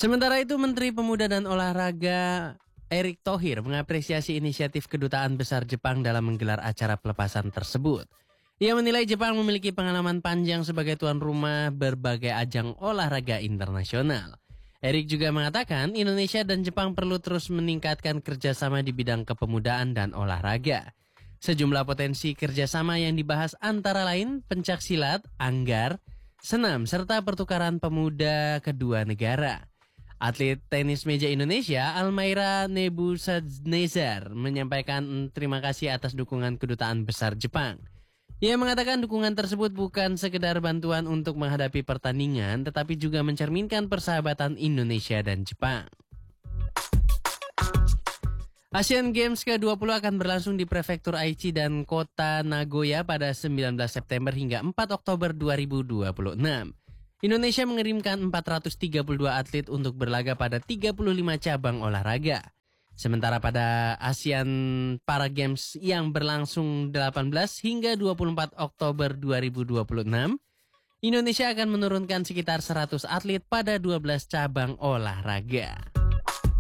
Sementara itu, Menteri Pemuda dan Olahraga Erick Thohir mengapresiasi inisiatif Kedutaan Besar Jepang dalam menggelar acara pelepasan tersebut. Ia menilai Jepang memiliki pengalaman panjang sebagai tuan rumah berbagai ajang olahraga internasional. Erick juga mengatakan Indonesia dan Jepang perlu terus meningkatkan kerjasama di bidang kepemudaan dan olahraga. Sejumlah potensi kerjasama yang dibahas antara lain pencaksilat, anggar, senam, serta pertukaran pemuda kedua negara. Atlet tenis meja Indonesia, Almaira Nebuzadnezar, menyampaikan terima kasih atas dukungan Kedutaan Besar Jepang. Ia mengatakan dukungan tersebut bukan sekedar bantuan untuk menghadapi pertandingan, tetapi juga mencerminkan persahabatan Indonesia dan Jepang. Asian Games ke-20 akan berlangsung di Prefektur Aichi dan Kota Nagoya pada 19 September hingga 4 Oktober 2026. Indonesia mengirimkan 432 atlet untuk berlaga pada 35 cabang olahraga. Sementara pada ASEAN Para Games yang berlangsung 18 hingga 24 Oktober 2026, Indonesia akan menurunkan sekitar 100 atlet pada 12 cabang olahraga.